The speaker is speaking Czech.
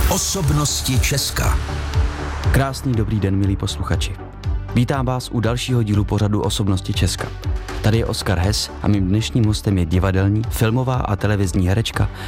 Osobnosti Česka. Krásný dobrý den, milí posluchači. Vítám vás u dalšího dílu pořadu Osobnosti Česka. Tady je Oskar Hess a mým dnešním hostem je divadelní, filmová a televizní herečka